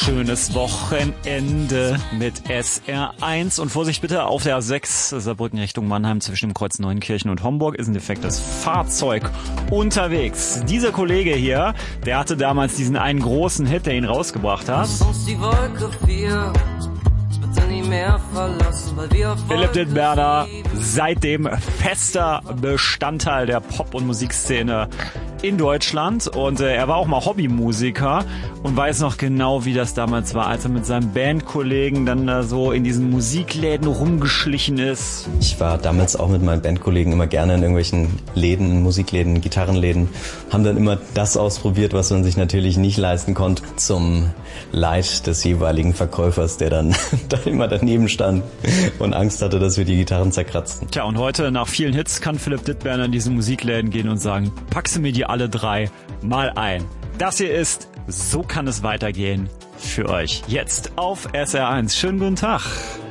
Schönes Wochenende mit SR1 und Vorsicht bitte, auf der A6 Saarbrücken Richtung Mannheim zwischen dem Kreuz Neunkirchen und Homburg ist ein defektes Fahrzeug unterwegs. Dieser Kollege hier, der hatte damals diesen einen großen Hit, der ihn rausgebracht hat. Philipp Dittberner, seitdem fester Bestandteil der Pop- und Musikszene in Deutschland und er war auch mal Hobbymusiker und weiß noch genau, wie das damals war, als er mit seinem Bandkollegen dann da so in diesen Musikläden rumgeschlichen ist. Ich war damals auch mit meinen Bandkollegen immer gerne in irgendwelchen Läden, Musikläden, Gitarrenläden, haben dann immer das ausprobiert, was man sich natürlich nicht leisten konnte, zum Leid des jeweiligen Verkäufers, der dann da immer daneben stand und Angst hatte, dass wir die Gitarren zerkratzten. Tja, und heute nach vielen Hits kann Philipp Dittberner in diese Musikläden gehen und sagen, packst du mir die alle drei mal ein. Das hier ist So kann es weitergehen für euch. Jetzt auf SR1. Schönen guten Tag.